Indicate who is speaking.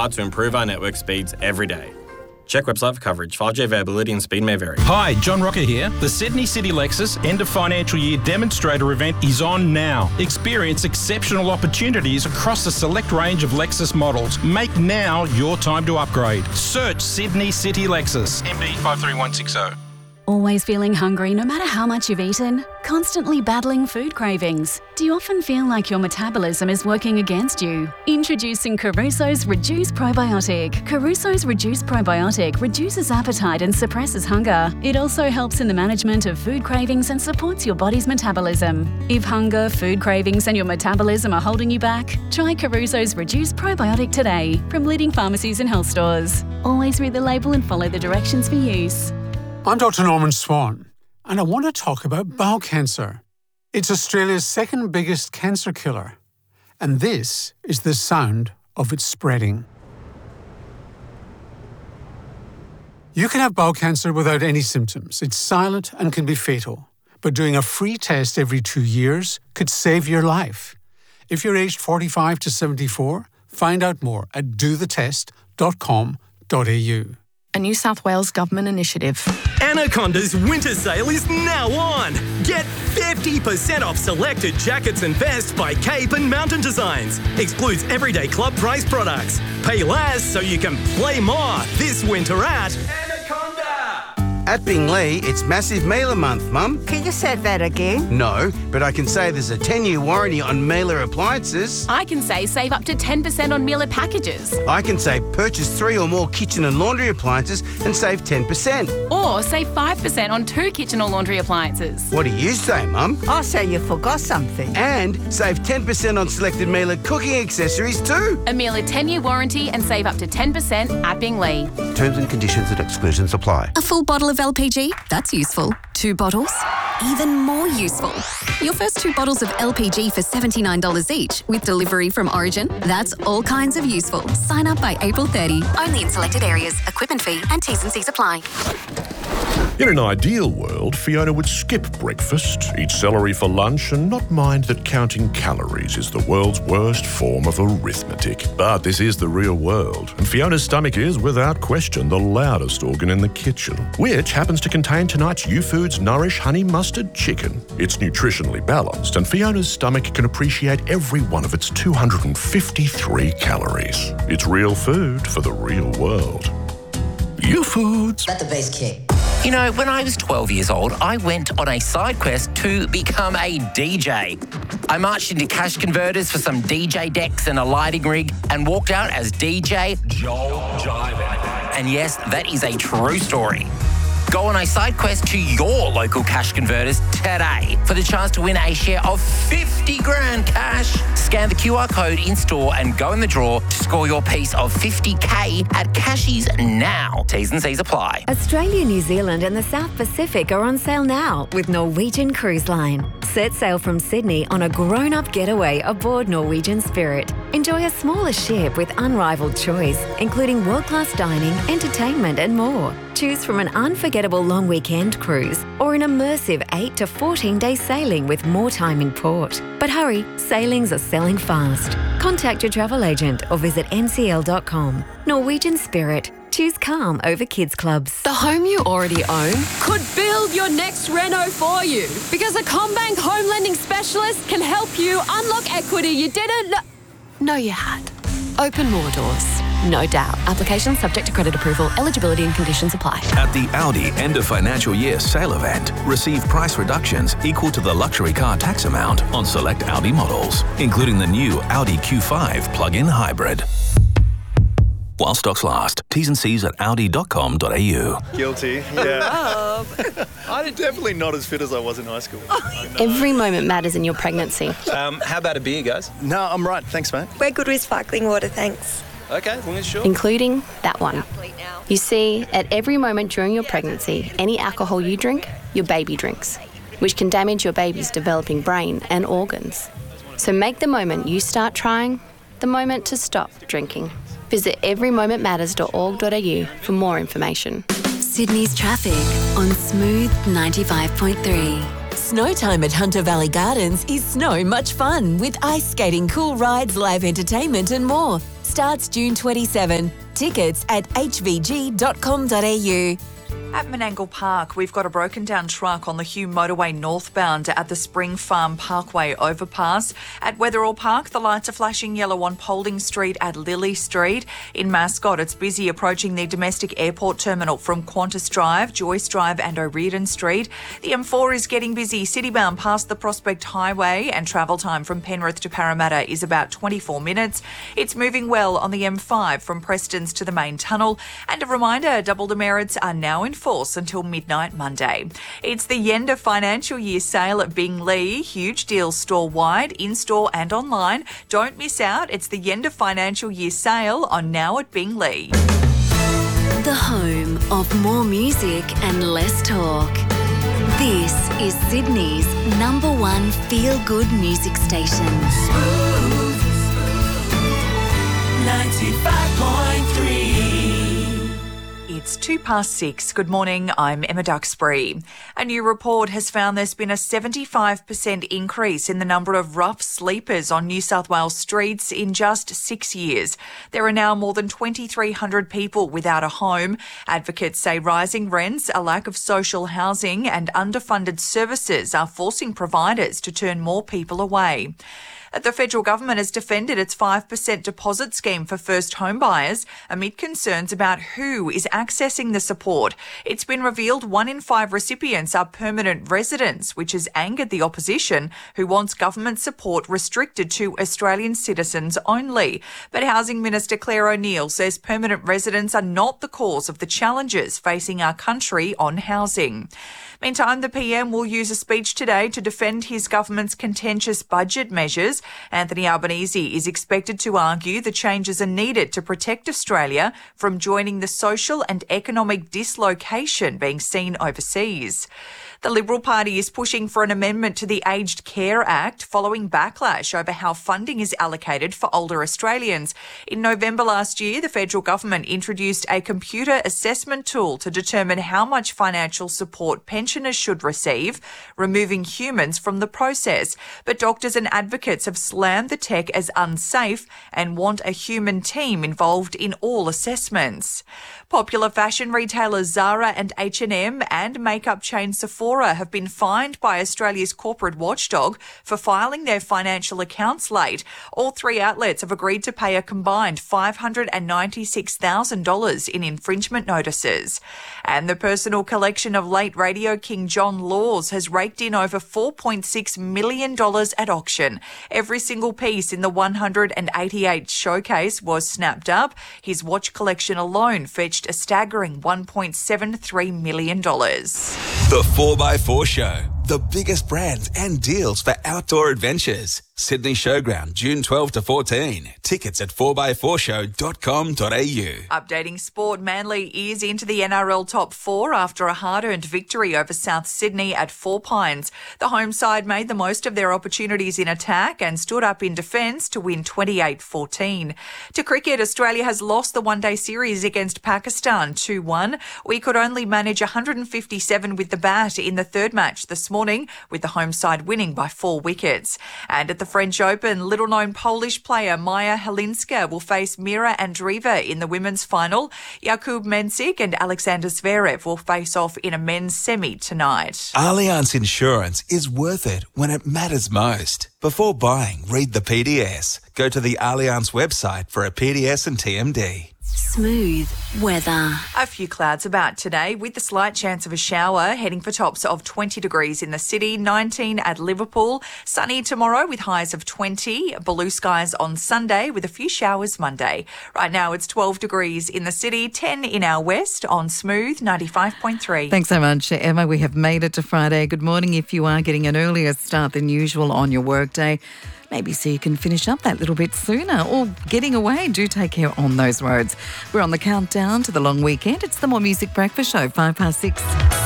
Speaker 1: hard to improve our network speeds every day. Check website for coverage. 5G availability and speed may vary.
Speaker 2: Hi, John Rocker here. The Sydney City Lexus End of Financial Year Demonstrator event is on now. Experience exceptional opportunities across a select range of Lexus models. Make now your time to upgrade. Search Sydney City Lexus. MD 53160.
Speaker 3: Always feeling hungry no matter how much you've eaten? Constantly battling food cravings? Do you often feel like your metabolism is working against you? Introducing Caruso's Reduce Probiotic. Caruso's Reduce Probiotic reduces appetite and suppresses hunger. It also helps in the management of food cravings and supports your body's metabolism. If hunger, food cravings and your metabolism are holding you back, try Caruso's Reduce Probiotic today from leading pharmacies and health stores. Always read the label and follow the directions for use.
Speaker 4: I'm Dr. Norman Swan, and I want to talk about bowel cancer. It's Australia's second biggest cancer killer, and this is the sound of it spreading. You can have bowel cancer without any symptoms. It's silent and can be fatal, but doing a free test every 2 years could save your life. If you're aged 45 to 74, find out more at dothetest.com.au.
Speaker 5: A New South Wales government initiative.
Speaker 6: Anaconda's winter sale is now on. Get 50% off selected jackets and vests by Cape and Mountain Designs. Excludes everyday club price products. Pay less so you can play more this winter at Anaconda.
Speaker 7: At Binglee, it's Massive Mailer Month, Mum.
Speaker 8: Can you say that again?
Speaker 7: No, but I can say there's a 10-year warranty on Mailer appliances.
Speaker 5: I can say save up to 10% on Miller packages.
Speaker 7: I can say purchase 3 or more kitchen and laundry appliances and save 10%.
Speaker 5: Or save 5% on 2 kitchen or laundry appliances.
Speaker 7: What do you say, Mum?
Speaker 8: I say you forgot something.
Speaker 7: And save 10% on selected Mailer cooking accessories too.
Speaker 5: A Miller 10-year warranty and save up to 10% at Binglee.
Speaker 9: Terms and conditions and exclusions apply.
Speaker 10: A full bottle of LPG? That's useful. 2 bottles? Even more useful. Your first 2 bottles of LPG for $79 each with delivery from Origin? That's all kinds of useful. Sign up by April 30. Only in selected areas. Equipment fee and T's and C's apply.
Speaker 11: In an ideal world, Fiona would skip breakfast, eat celery for lunch, and not mind that counting calories is the world's worst form of arithmetic. But this is the real world, and Fiona's stomach is, without question, the loudest organ in the kitchen, which happens to contain tonight's YouFoods Nourish Honey Mustard Chicken. It's nutritionally balanced, and Fiona's stomach can appreciate every one of its 253 calories. It's real food for the real world. YouFoods.
Speaker 12: Let the bass kick.
Speaker 13: You know, when I was 12 years old, I went on a side quest to become a DJ. I marched into cash converters for some DJ decks and a lighting rig and walked out as DJ Joel Jiven. And yes, that is a true story. Go on a side quest to your local cash converters today for the chance to win a share of 50 grand cash. Scan the QR code in store and go in the draw to score your piece of 50K at Cashies now. T's and C's apply.
Speaker 14: Australia, New Zealand and the South Pacific are on sale now with Norwegian Cruise Line. Set sail from Sydney on a grown-up getaway aboard Norwegian Spirit. Enjoy a smaller ship with unrivaled choice, including world-class dining, entertainment and more. Choose from an unforgettable long weekend cruise or an immersive 8 to 14-day sailing with more time in port. But hurry, sailings are selling fast. Contact your travel agent or visit ncl.com. Norwegian Spirit. Choose calm over kids clubs.
Speaker 15: The home you already own could build your next reno for you because a CommBank home lending specialist can help you unlock equity you didn't know you had. Open more doors. No doubt. Application subject to credit approval. Eligibility and conditions apply.
Speaker 16: At the Audi end of financial year sale event, receive price reductions equal to the luxury car tax amount on select Audi models, including the new Audi Q5 plug-in hybrid. While stocks last. T's and C's at audi.com.au.
Speaker 17: Guilty, yeah. I'm definitely not as fit as I was in high school.
Speaker 18: Every moment matters in your pregnancy.
Speaker 17: How about a beer, guys? No, I'm right. Thanks, mate.
Speaker 19: We're good with sparkling water, thanks.
Speaker 17: Okay, as long as you're sure.
Speaker 18: Including that one. You see, at every moment during your pregnancy, any alcohol you drink, your baby drinks, which can damage your baby's developing brain and organs. So make the moment you start trying the moment to stop drinking. Visit everymomentmatters.org.au for more information.
Speaker 10: Sydney's traffic on Smooth 95.3.
Speaker 20: Snow time at Hunter Valley Gardens is snow much fun with ice skating, cool rides, live entertainment and more. starts June 27. Tickets at hvg.com.au.
Speaker 12: At Menangle Park, we've got a broken down truck on the Hume Motorway northbound at the Spring Farm Parkway overpass. At Wetherall Park, the lights are flashing yellow on Paulding Street at Lily Street. In Mascot, it's busy approaching the domestic airport terminal from Qantas Drive, Joyce Drive and O'Riordan Street. The M4 is getting busy citybound past the Prospect Highway, and travel time from Penrith to Parramatta is about 24 minutes. It's moving well on the M5 from Prestons to the main tunnel. And a reminder, double demerits are now in force until midnight Monday. It's the end of financial year sale at Binglee. Huge deals store-wide, in-store and online. Don't miss out. It's the end of financial year sale on Now at Binglee.
Speaker 10: The home of more music and less talk. This is Sydney's #1 feel-good music station.
Speaker 12: 95.3. It's 6:02. Good morning, I'm Emma Duxbury. A new report has found there's been a 75% increase in the number of rough sleepers on New South Wales streets in just 6 years. There are now more than 2,300 people without a home. Advocates say rising rents, a lack of social housing and underfunded services are forcing providers to turn more people away. The federal government has defended its 5% deposit scheme for first home buyers amid concerns about who is accessing the support. It's been revealed 1 in 5 recipients are permanent residents, which has angered the opposition, who wants government support restricted to Australian citizens only. But Housing Minister Claire O'Neil says permanent residents are not the cause of the challenges facing our country on housing. Meantime, the PM will use a speech today to defend his government's contentious budget measures. Anthony Albanese is expected to argue the changes are needed to protect Australia from joining the social and economic dislocation being seen overseas. The Liberal Party is pushing for an amendment to the Aged Care Act following backlash over how funding is allocated for older Australians. In November last year, the federal government introduced a computer assessment tool to determine how much financial support pensioners should receive, removing humans from the process. But doctors and advocates have slammed the tech as unsafe and want a human team involved in all assessments. Popular fashion retailers Zara and H&M and makeup chain Sephora have been fined by Australia's corporate watchdog for filing their financial accounts late. All 3 outlets have agreed to pay a combined $596,000 in infringement notices. And the personal collection of late radio king John Laws has raked in over $4.6 million at auction. Every single piece in the 188 showcase was snapped up. His watch collection alone fetched a staggering $1.73 million.
Speaker 21: The 4x4 Show. The biggest brands and deals for outdoor adventures. Sydney Showground, June 12 to 14. Tickets at 4x4show.com.au.
Speaker 12: Updating sport, Manly is into the NRL top 4 after a hard-earned victory over South Sydney at Four Pines. The home side made the most of their opportunities in attack and stood up in defence to win 28-14. To cricket, Australia has lost the one-day series against Pakistan 2-1. We could only manage 157 with the bat in the third match this morning, with the home side winning by 4 wickets. And at the French Open, little-known Polish player Maja Halinska will face Mira Andreeva in the women's final. Jakub Mensik and Alexander Zverev will face off in a men's semi tonight.
Speaker 21: Allianz Insurance is worth it when it matters most. Before buying, read the PDS. Go to the Allianz website for a PDS and TMD.
Speaker 10: Smooth weather.
Speaker 12: A few clouds about today with the slight chance of a shower, heading for tops of 20 degrees in the city, 19 at Liverpool. Sunny tomorrow with highs of 20. Blue skies on Sunday with a few showers Monday. Right now it's 12 degrees in the city, 10 in our west on Smooth 95.3.
Speaker 22: Thanks so much, Emma. We have made it to Friday. Good morning. If you are getting an earlier start than usual on your workday, maybe so you can finish up that little bit sooner, or getting away, do take care on those roads. We're on the countdown to the long weekend. It's the More Music Breakfast Show, 6:05.